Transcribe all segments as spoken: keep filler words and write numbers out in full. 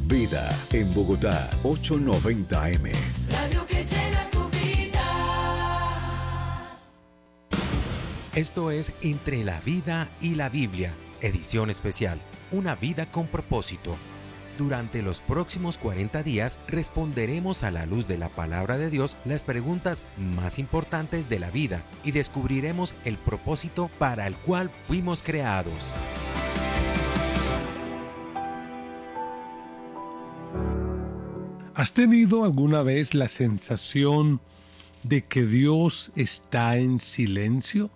Vida en Bogotá, ochocientos noventa eme. Radio que llena tu vida. Esto es Entre la Vida y la Biblia, edición especial, una vida con propósito. Durante los próximos cuarenta días responderemos a la luz de la palabra de Dios las preguntas más importantes de la vida y descubriremos el propósito para el cual fuimos creados. ¿Has tenido alguna vez la sensación de que Dios está en silencio?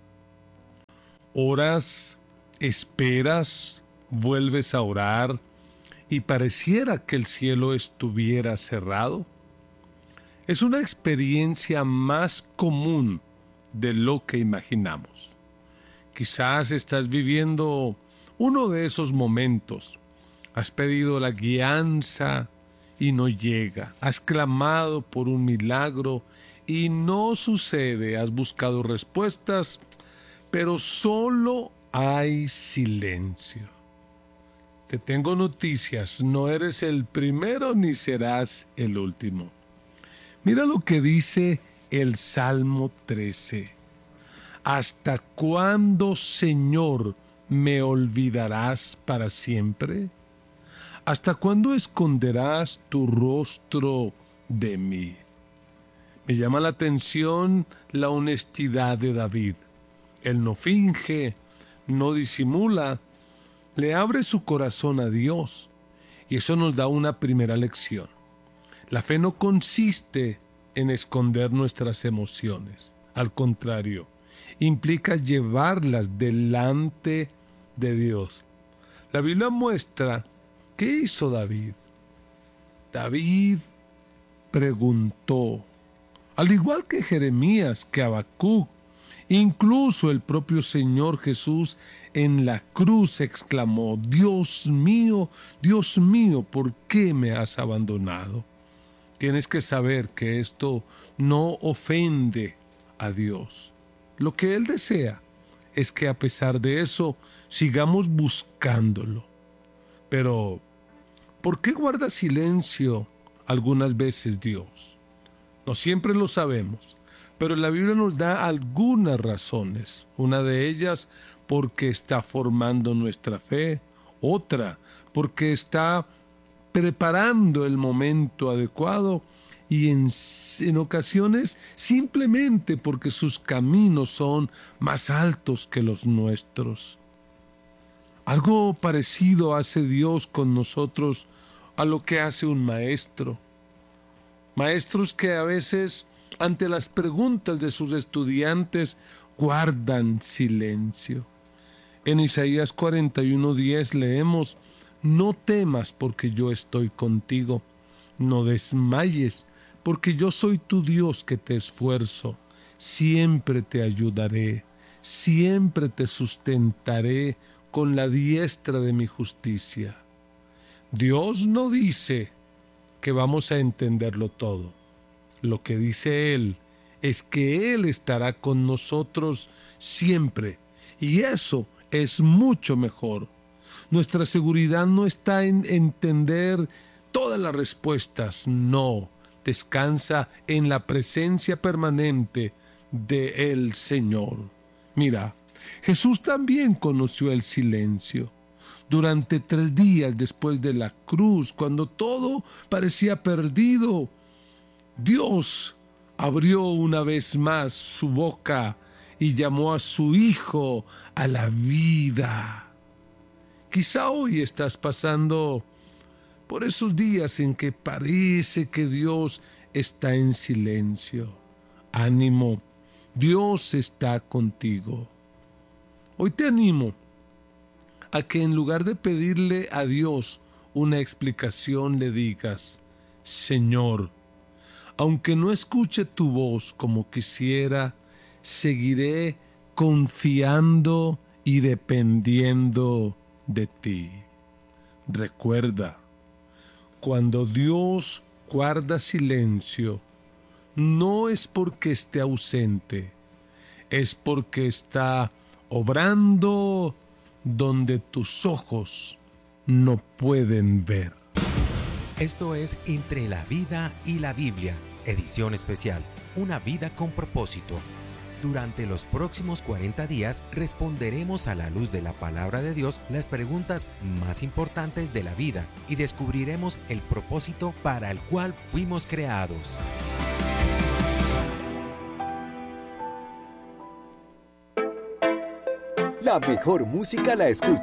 Oras, esperas, vuelves a orar y pareciera que el cielo estuviera cerrado. Es una experiencia más común de lo que imaginamos. Quizás estás viviendo uno de esos momentos. Has pedido la guianza y no llega. Has clamado por un milagro y no sucede. Has buscado respuestas, pero solo hay silencio. Te tengo noticias, no eres el primero ni serás el último. Mira lo que dice el Salmo trece. ¿Hasta cuándo, Señor, me olvidarás para siempre? ¿Hasta cuándo esconderás tu rostro de mí? Me llama la atención la honestidad de David. Él no finge, no disimula, le abre su corazón a Dios. Y eso nos da una primera lección. La fe no consiste en esconder nuestras emociones. Al contrario, implica llevarlas delante de Dios. La Biblia muestra ¿qué hizo David? David preguntó, al igual que Jeremías, que Habacuc, incluso el propio Señor Jesús en la cruz exclamó, Dios mío, Dios mío, ¿por qué me has abandonado? Tienes que saber que esto no ofende a Dios. Lo que Él desea es que a pesar de eso sigamos buscándolo. Pero ¿por qué guarda silencio algunas veces Dios? No siempre lo sabemos, pero la Biblia nos da algunas razones. Una de ellas porque está formando nuestra fe, otra porque está preparando el momento adecuado y en, en ocasiones simplemente porque sus caminos son más altos que los nuestros. Algo parecido hace Dios con nosotros a lo que hace un maestro. Maestros que a veces, ante las preguntas de sus estudiantes, guardan silencio. En Isaías cuarenta y uno diez leemos, no temas porque yo estoy contigo, no desmayes porque yo soy tu Dios que te esfuerzo, siempre te ayudaré, siempre te sustentaré con la diestra de mi justicia. Dios no dice que vamos a entenderlo todo. Lo que dice Él es que Él estará con nosotros siempre, y eso es mucho mejor. Nuestra seguridad no está en entender todas las respuestas, no. Descansa en la presencia permanente del Señor. Mira, Jesús también conoció el silencio. Durante tres días después de la cruz, cuando todo parecía perdido, Dios abrió una vez más su boca y llamó a su Hijo a la vida. Quizá hoy estás pasando por esos días en que parece que Dios está en silencio. Ánimo, Dios está contigo. Hoy te animo a que en lugar de pedirle a Dios una explicación le digas, Señor, aunque no escuche tu voz como quisiera, seguiré confiando y dependiendo de ti. Recuerda, cuando Dios guarda silencio, no es porque esté ausente, es porque está obrando donde tus ojos no pueden ver. Esto es Entre la vida y la Biblia, edición especial, una vida con propósito. Durante los próximos cuarenta días responderemos a la luz de la palabra de Dios las preguntas más importantes de la vida y descubriremos el propósito para el cual fuimos creados. La mejor música la escuchas